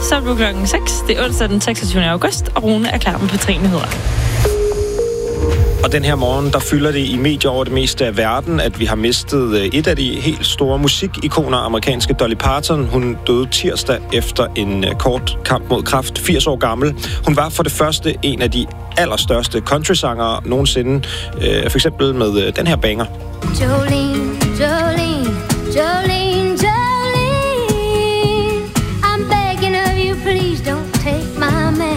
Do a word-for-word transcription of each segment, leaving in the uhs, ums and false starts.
så er det klokken seks. Det er onsdag den seksogtyvende august, og Rune er klar med P tre Nyheder. Og den her morgen, der fylder det i medier over det meste af verden, at vi har mistet et af de helt store musikikoner, amerikanske Dolly Parton. Hun døde tirsdag efter en kort kamp mod kræft, firs år gammel. Hun var for det første en af de allerstørste countrysangere nogensinde, øh, for eksempel med den her banger. Jolene, Jolene, Jolene, Jolene, I'm begging of you, please don't take my man.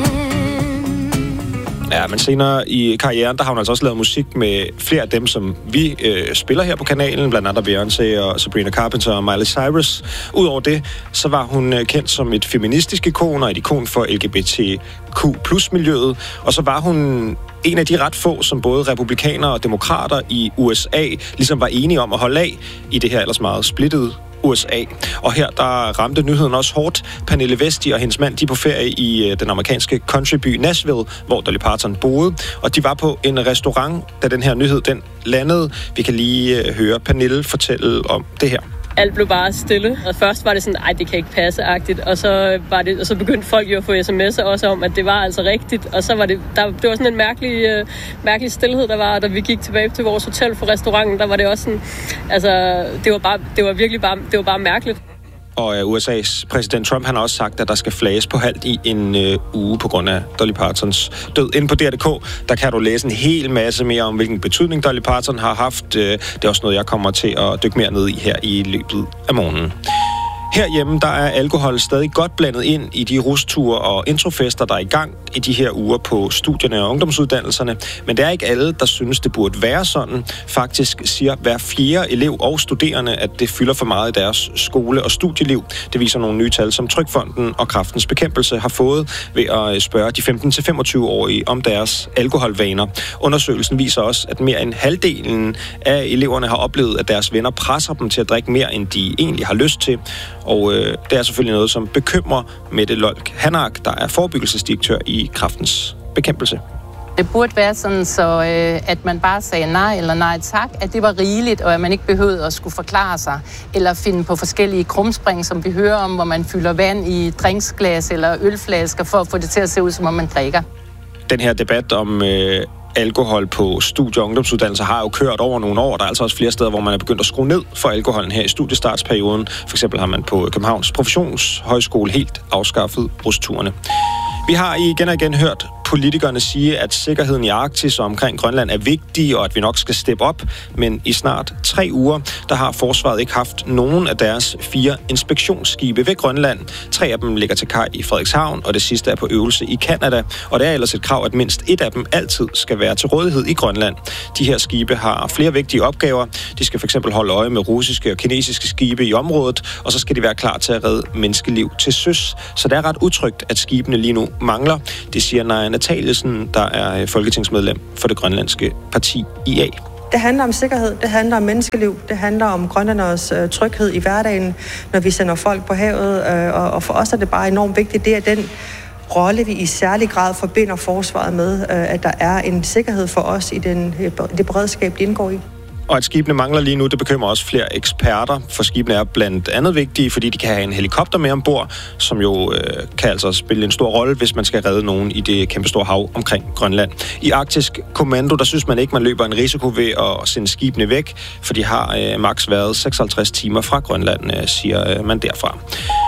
Ja, men senere i karrieren, der har hun altså også lavet musik med flere af dem, som vi øh, spiller her på kanalen, blandt andet Beyoncé og Sabrina Carpenter og Miley Cyrus. Udover det, så var hun øh, kendt som et feministisk ikon og et ikon for L G B T Q plus miljøet, og så var hun en af de ret få, som både republikanere og demokrater i U S A ligesom var enige om at holde af i det her ellers meget splittede U S A. Og her der ramte nyheden også hårdt. Pernille Vesti og hendes mand, de er på ferie i den amerikanske countryby Nashville, hvor Dolly Parton boede. Og de var på en restaurant, da den her nyhed den landede. Vi kan lige høre Pernille fortælle om det her. Alt blev bare stille, og først var det sådan, ej, det kan ikke passe-agtigt, og så, var det, og så begyndte folk jo at få sms'er også om, at det var altså rigtigt, og så var det, der, det var sådan en mærkelig, øh, mærkelig stillhed, der var, da vi gik tilbage til vores hotel for restauranten, der var det også sådan, altså, det var, bare, det var virkelig bare, det var bare mærkeligt. Og U S A's præsident Trump, han har også sagt, at der skal flages på halvt i en øh, uge på grund af Dolly Partons død. Inde på D R punktum D K, der kan du læse en hel masse mere om, hvilken betydning Dolly Parton har haft. Det er også noget, jeg kommer til at dykke mere ned i her i løbet af morgenen. Herhjemme, der er alkohol stadig godt blandet ind i de rusture og introfester, der er i gang i de her uger på studierne og ungdomsuddannelserne. Men det er ikke alle, der synes, det burde være sådan. Faktisk siger hver fjerde elev og studerende, at det fylder for meget i deres skole- og studieliv. Det viser nogle nye tal, som Trygfonden og Kræftens Bekæmpelse har fået ved at spørge de femten til femogtyve-årige om deres alkoholvaner. Undersøgelsen viser også, at mere end halvdelen af eleverne har oplevet, at deres venner presser dem til at drikke mere, end de egentlig har lyst til. Og øh, det er selvfølgelig noget, som bekymrer Mette Lolk Hannak, der er forebyggelsesdirektør i Kræftens Bekæmpelse. Det burde være sådan, så, øh, at man bare sagde nej eller nej tak, at det var rigeligt, og at man ikke behøvede at skulle forklare sig, eller finde på forskellige krumspring, som vi hører om, hvor man fylder vand i drinksglas eller ølflasker, for at få det til at se ud, som om man drikker. Den her debat om øh, alkohol på studie- og ungdomsuddannelser har jo kørt over nogle år. Der er altså også flere steder, hvor man er begyndt at skrue ned for alkoholen her i studiestartsperioden. For eksempel har man på Københavns Professionshøjskole helt afskaffet rusturene. Vi har igen og igen hørt politikerne sige, at sikkerheden i Arktis og omkring Grønland er vigtig, og at vi nok skal steppe op. Men i snart tre uger, der har forsvaret ikke haft nogen af deres fire inspektionsskibe ved Grønland. Tre af dem ligger til kaj i Frederikshavn, og det sidste er på øvelse i Canada. Og det er ellers et krav, at mindst et af dem altid skal være til rådighed i Grønland. De her skibe har flere vigtige opgaver. De skal fx holde øje med russiske og kinesiske skibe i området, og så skal de være klar til at redde menneskeliv til søs. Så det er ret utrygt, at skibene lige nu mangler. Det siger Naja Nathaliesen, der er folketingsmedlem for det grønlandske parti I A. Det handler om sikkerhed, det handler om menneskeliv, det handler om grønlænderes øh, tryghed i hverdagen, når vi sender folk på havet, øh, og, og for os er det bare enormt vigtigt, det er den rolle, vi i særlig grad forbinder forsvaret med, øh, at der er en sikkerhed for os i den, det beredskab, de indgår i. Og at skibene mangler lige nu, det bekymrer også flere eksperter, for skibene er blandt andet vigtige, fordi de kan have en helikopter med ombord, som jo øh, kan altså spille en stor rolle, hvis man skal redde nogen i det kæmpestore hav omkring Grønland. I Arktisk Kommando, der synes man ikke, man løber en risiko ved at sende skibene væk, for de har øh, maks været seksoghalvtreds timer fra Grønland, øh, siger øh, man derfra.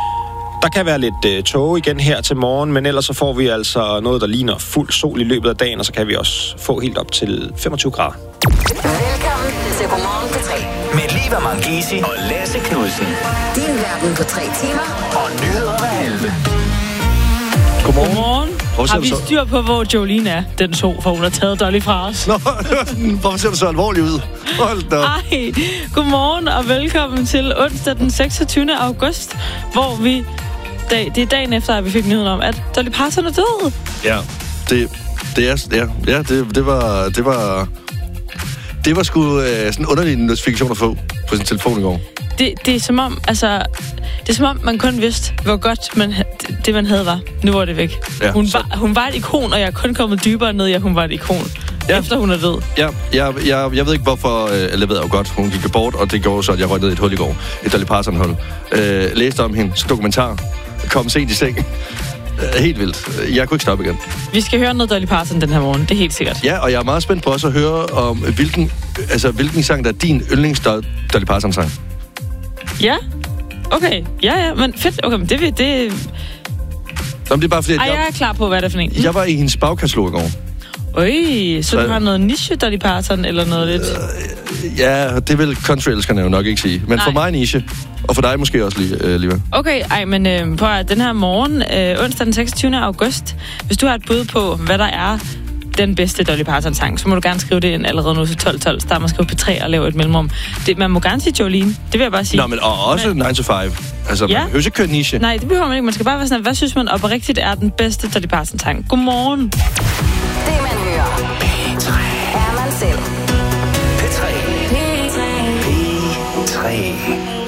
Der kan være lidt øh, tåge igen her til morgen, men ellers så får vi altså noget, der ligner fuld sol i løbet af dagen, og så kan vi også få helt op til femogtyve grader. Velkommen til Godmorgen på tre. Med Liva Mangisi og Lasse Knudsen. Din verden på tre timer. Og nyheder hver halve. Godmorgen. Godmorgen. Har vi styr på, hvor Jolene er, den to, for hun har taget Dolly fra os? Nå, hvorfor ser du så alvorlig ud? Hold da. Ej, godmorgen og velkommen til onsdag den seksogtyvende august, hvor vi, dag, det er dagen efter, at vi fik nyheden om, at Dolly Parton er død. Ja, det, det er, ja, ja det, det var, det var, det var sgu øh, sådan en underlig notifikation at få på sin telefon i går. Det, det er som om, altså, det er som om, man kun vidste, hvor godt man, det, det, man havde var. Nu var det væk. Ja, hun, var, hun var et ikon, og jeg er kun kommet dybere ned, ja, hun var et ikon. Ja. Efter hun er død. Ja, jeg, jeg, jeg ved ikke, hvorfor, øh, eller ved jeg jo godt, hun gik bort, og det gjorde så, at jeg røg ned i et hul i går. Et Dolly Parton-hul. Øh, læste om hendes dokumentar, komme sent i seng. Helt vildt. Jeg kunne ikke stoppe igen. Vi skal høre noget Dolly Parton den her morgen, det er helt sikkert. Ja, og jeg er meget spændt på også at høre om, hvilken, altså, hvilken sang, der er din yndlings Dolly Parton-sang. Ja? Okay. Ja, ja, men fedt. Okay, men det vil det... Nå, det er bare fordi, Ej, jeg, jeg er klar på, hvad det er for en. Jeg var i hendes bagkatalog i går. Øj, så, så du har noget niche Dolly Parton, eller noget lidt? Øh, ja, det vil country-elskerne jo nok ikke sige. Men Nej. For mig niche, og for dig måske også, øh, Liva. Okay, ej, men øh, på den her morgen, øh, onsdag den seksogtyvende august, hvis du har et bud på, hvad der er den bedste Dolly Parton-sang, så må du gerne skrive det ind allerede nu til tolv tolv. Start med at skrive P tre og lave et mellemrum. Det, man må gerne sige Jolene, det vil jeg bare sige. Nå, men og også men, nine to five. Altså, ja. Man behøver ikke køre niche. Nej, det behøver man ikke. Man skal bare være sådan, hvad synes man oprigtigt er den bedste Dolly Parton-sang? Godmorgen. Det, man hører, er man selv.